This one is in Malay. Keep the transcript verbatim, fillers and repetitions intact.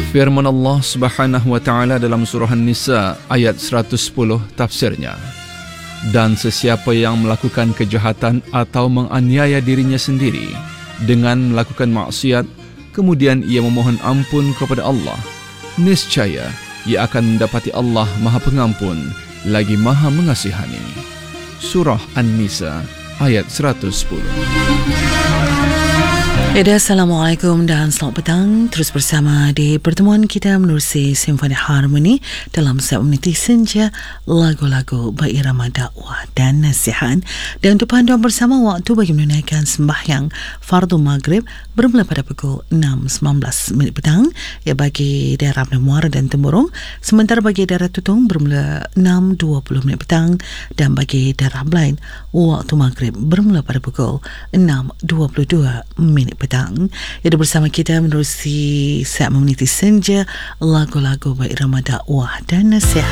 Firman Allah Subhanahu wa taala dalam surah An-Nisa ayat seratus sepuluh tafsirnya. Dan sesiapa yang melakukan kejahatan atau menganiaya dirinya sendiri dengan melakukan maksiat, kemudian ia memohon ampun kepada Allah, niscaya ia akan mendapati Allah Maha Pengampun lagi Maha Mengasihani. Surah An-Nisa ayat seratus sepuluh. Eda, Assalamualaikum dan selamat petang. Terus bersama di pertemuan kita menerusi Simfoni Harmoni dalam segmen Senja, lagu-lagu berirama dakwah dan nasihat. Dan untuk panduan bersama waktu bagi menunaikan sembahyang Fardu Maghrib bermula pada pukul enam sembilan belas minit petang, ya bagi daerah Muara dan Temburong. Sementara bagi daerah Tutong bermula enam dua puluh minit petang, dan bagi daerah Blain waktu Maghrib bermula pada pukul enam dua puluh dua minit petang. Ia bersama kita menerusi segmen Senja, lagu-lagu berirama dakwah dan nasihat.